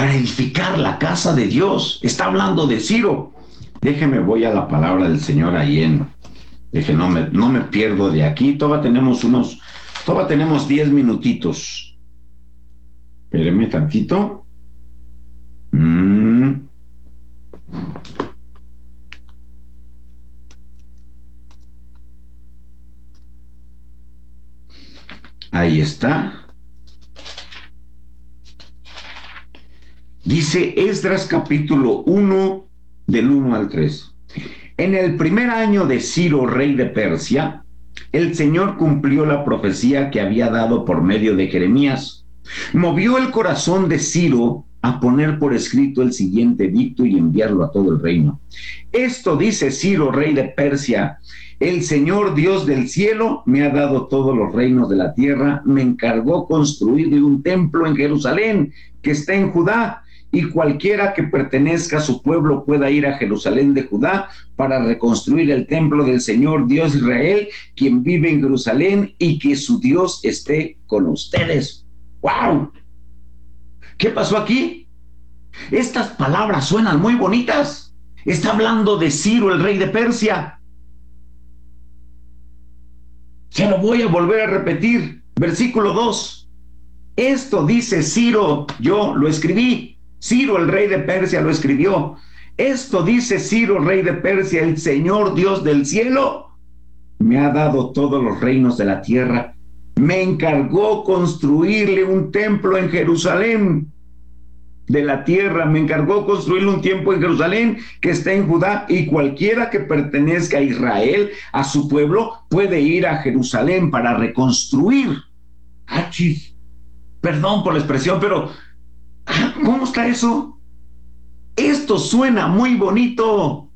para edificar la casa de Dios. Está hablando de Ciro. Déjeme, voy a la palabra del Señor ahí no me pierdo de aquí. Todavía tenemos 10 minutitos. Espéreme tantito. Ahí está. Dice Esdras capítulo 1, del 1 al 3. En el primer año de Ciro, rey de Persia, el Señor cumplió la profecía que había dado por medio de Jeremías. Movió el corazón de Ciro a poner por escrito el siguiente edicto y enviarlo a todo el reino. Esto dice Ciro, rey de Persia: el Señor Dios del cielo me ha dado todos los reinos de la tierra, me encargó construir un templo en Jerusalén, que está en Judá, y cualquiera que pertenezca a su pueblo pueda ir a Jerusalén de Judá para reconstruir el templo del Señor Dios de Israel, quien vive en Jerusalén, y que su Dios esté con ustedes. ¡Wow! ¿Qué pasó aquí? Estas palabras suenan muy bonitas. Está hablando de Ciro, el rey de Persia. Se lo voy a volver a repetir. Versículo 2. Esto dice Ciro, yo lo escribí. Ciro, el rey de Persia, lo escribió. Esto dice Ciro, rey de Persia: el Señor Dios del cielo me ha dado todos los reinos de la tierra. Me encargó construirle un templo en Jerusalén de la tierra. Me encargó construirle un templo en Jerusalén que está en Judá, y cualquiera que pertenezca a Israel, a su pueblo, puede ir a Jerusalén para reconstruir. ¡Achis! Perdón por la expresión, pero ¿cómo está eso? Esto suena muy bonito.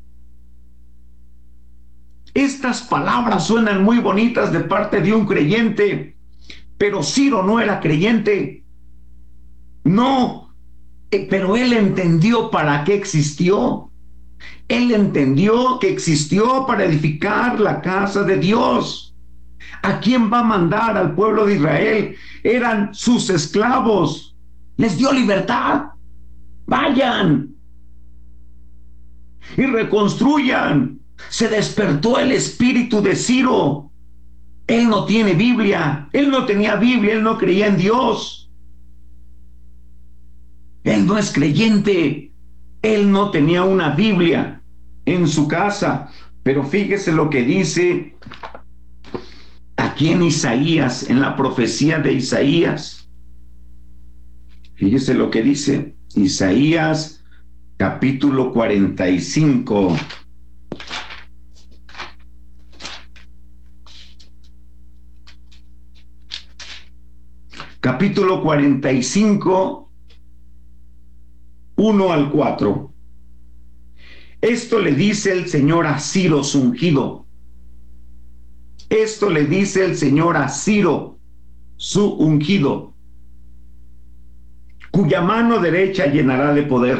Estas palabras suenan muy bonitas de parte de un creyente, pero Ciro no era creyente. No, pero él entendió para qué existió. Él entendió que existió para edificar la casa de Dios. ¿A quién va a mandar al pueblo de Israel? Eran sus esclavos. Les dio libertad. Vayan y reconstruyan. Se despertó el espíritu de Ciro. Él no tiene Biblia. Él no tenía Biblia. Él no creía en Dios. Él no es creyente. Él no tenía una Biblia en su casa. Pero fíjese lo que dice aquí en Isaías, en la profecía de Isaías. Fíjese lo que dice Isaías capítulo 45. Capítulo 45, 1 al 4. Esto le dice el Señor a Ciro, su ungido. Esto le dice el Señor a Ciro, su ungido, cuya mano derecha llenará de poder.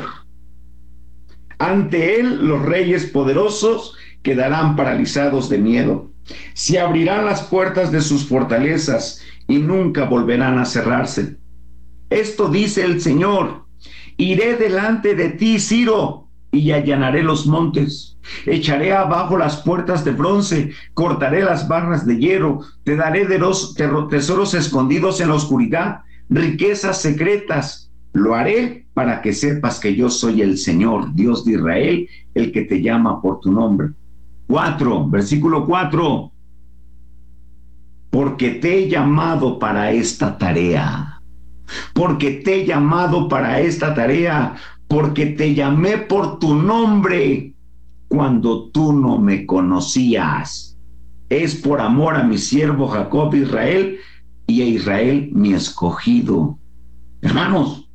Ante él los reyes poderosos quedarán paralizados de miedo. Se abrirán las puertas de sus fortalezas y nunca volverán a cerrarse. Esto dice el Señor: iré delante de ti, Ciro, y allanaré los montes. Echaré abajo las puertas de bronce, cortaré las barras de hierro, te daré tesoros escondidos en la oscuridad, riquezas secretas. Lo haré para que sepas que yo soy el Señor, Dios de Israel, el que te llama por tu nombre. 4, versículo 4. Porque te he llamado para esta tarea. Porque te he llamado para esta tarea. Porque te llamé por tu nombre cuando tú no me conocías. Es por amor a mi siervo Jacob Israel, y a Israel mi escogido. Hermanos,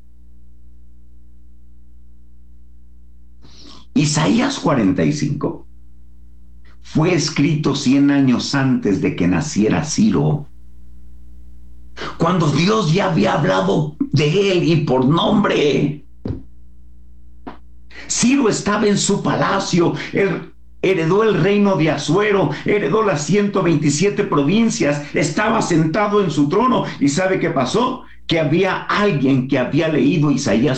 Isaías 45 fue escrito 100 años antes de que naciera Ciro, cuando Dios ya había hablado de él y por nombre. Ciro estaba en su palacio, heredó el reino de Asuero, heredó las 127 provincias, estaba sentado en su trono. ¿Y sabe qué pasó? Que había alguien que había leído Isaías